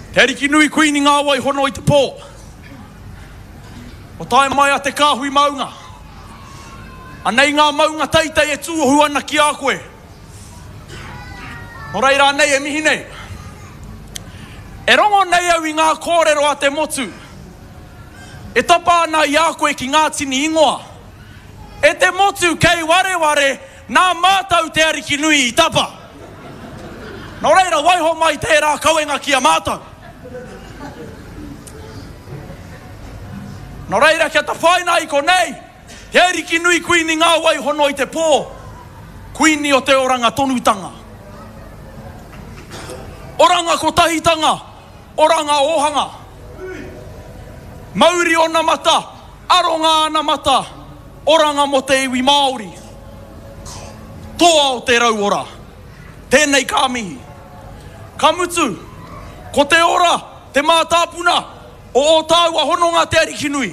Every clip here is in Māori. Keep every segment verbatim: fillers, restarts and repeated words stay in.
Te ariki nui kuini ngā wai hono i te pō. O tae mai a te kāhui maunga. Anei ngā maunga taitai e tūohu ana ki a koe. No reira nei e mihi nei. E rongo nei au i ngā kōrero a te motu. E tapa ana i a koe ki ngā tini ingoa. E te motu kei ware ware nā mātau te ariki nui i tapa. No reira waiho mai tērā kauenga ki a mātau. No reira kia ta whaina i ko nei, te ariki nui kuini ngā wai hono i te pō, kuini o te oranga tonutanga. Oranga ko tahitanga, oranga ohanga. Mauri o na mata, aronga ana mata, oranga mo te iwi Māori. Toa o te rauora, tēnei ka mihi. Ka mutu, ko te ora, te mātāpuna, o o tāua hononga te ariki nui.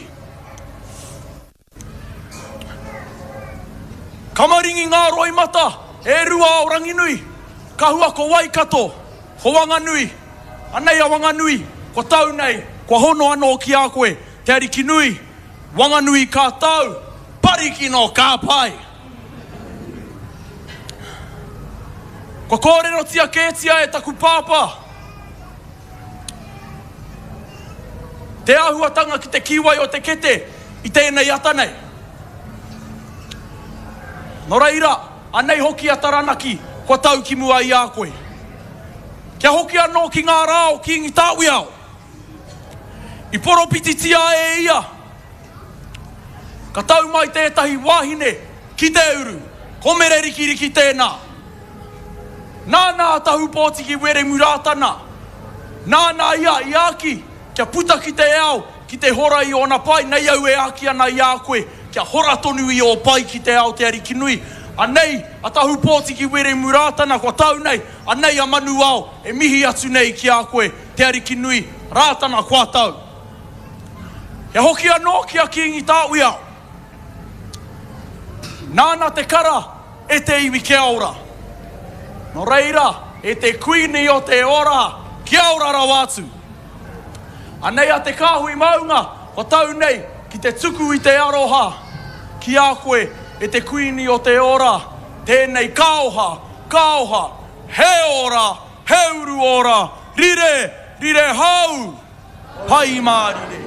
Kamaringi ngā roi mata, e rua o rangi nui, ka hua ko Waikato, ko Wanganui, anei a Wanganui, ko tau nei, ko hono anō ki a koe, te ariki nui, Wanganui ka tau, parikino ka pai. Ko kōrero tia kētia e taku pāpā. Te ahuatanga ki te kiwai o te kete, i tēnei ata nei. No reira, anei hoki a taranaki, kua tau ki mua i a koe. Kia hoki anō ki ngā rāo ki ngi tāui au. I poropiti tia e ia. Ka tau mai tētahi wāhine, ki te uru, komere riki riki tēnā. Nāna tahu pōti ki were murātana. Nāna ia i aki. Kia puta ki te ao, ki te hora i ona pai, nei au e aki ana i a koe, kia hora tonu i o pai ki te ao te ariki nui. Anei, a tahu pōti ki were murātana, kua tau nei, anei a manu ao, e mihi atu nei ki a koe, te ariki nui, rātana kua tau. Kia hoki anō ki a ki ngi tāui ao. Nāna te kara, e te iwi kia ora. No reira, e te kuini o te ora, kia ora rawatu. Anei a te kāhui maunga, o tau nei, ki te tuku i te aroha, ki a koe, e te kuini o te ora, tēnei kaoha, kaoha, he ora, he uru ora, rire, rire hau, pai mā rire.